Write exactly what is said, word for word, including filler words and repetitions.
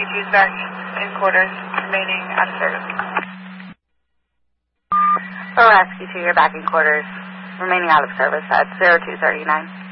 She's back in quarters, remaining out of service. Pulaski two, you're back in quarters, remaining out of service at zero two thirty-nine.